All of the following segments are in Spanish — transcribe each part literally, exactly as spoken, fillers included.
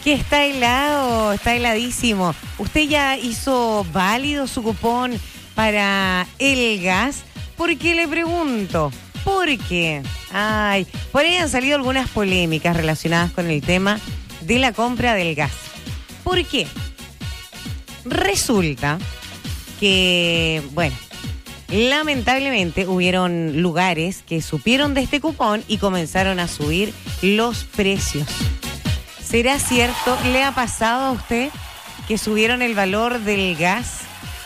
Que está helado, está heladísimo. ¿Usted ya hizo válido su cupón para el gas? ¿Por qué le pregunto? Porque, ay, por ahí han salido algunas polémicas relacionadas con el tema de la compra del gas. ¿Por qué? Resulta que, bueno, lamentablemente hubieron lugares que supieron de este cupón y comenzaron a subir los precios. ¿Será cierto? ¿Le ha pasado a usted que subieron el valor del gas?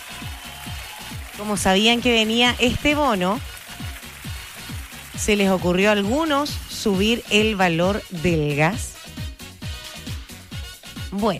Como sabían que venía este bono, ¿se les ocurrió a algunos subir el valor del gas? Bueno,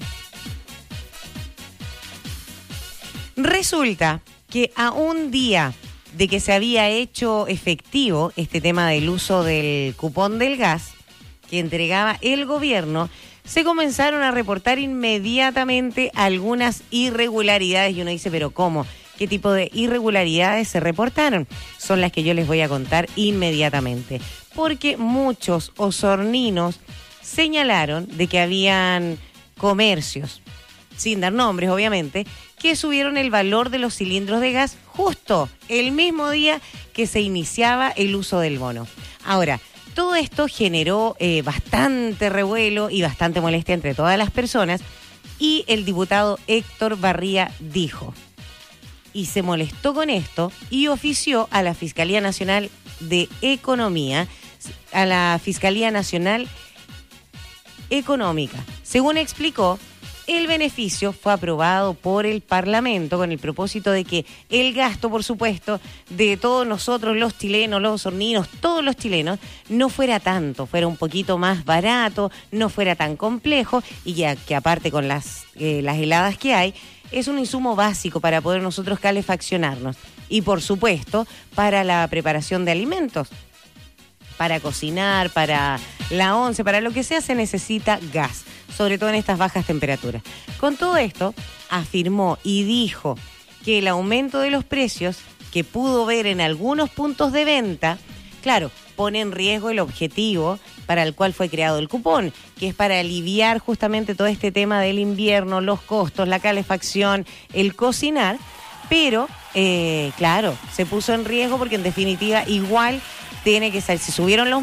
resulta que a un día de que se había hecho efectivo este tema del uso del cupón del gas que entregaba el gobierno, se comenzaron a reportar inmediatamente algunas irregularidades. Y uno dice, ¿pero cómo? ¿Qué tipo de irregularidades se reportaron? Son las que yo les voy a contar inmediatamente. Porque muchos osorninos señalaron de que habían comercios, sin dar nombres obviamente, que subieron el valor de los cilindros de gas justo el mismo día que se iniciaba el uso del bono. Ahora, todo esto generó eh, bastante revuelo y bastante molestia entre todas las personas, y el diputado Héctor Barría dijo, y se molestó con esto, y ofició a la Fiscalía Nacional de Economía, a la Fiscalía Nacional Económica. Según explicó, el beneficio fue aprobado por el Parlamento con el propósito de que el gasto, por supuesto, de todos nosotros, los chilenos, los osorninos, todos los chilenos, no fuera tanto, fuera un poquito más barato, no fuera tan complejo, y ya que aparte con las, eh, las heladas que hay, es un insumo básico para poder nosotros calefaccionarnos. Y por supuesto, para la preparación de alimentos, para cocinar, para la once, para lo que sea, se necesita gas, sobre todo en estas bajas temperaturas. Con todo esto, afirmó y dijo que el aumento de los precios que pudo ver en algunos puntos de venta, claro, pone en riesgo el objetivo para el cual fue creado el cupón, que es para aliviar justamente todo este tema del invierno, los costos, la calefacción, el cocinar, pero, eh, claro, se puso en riesgo porque en definitiva igual tiene que ser, si subieron los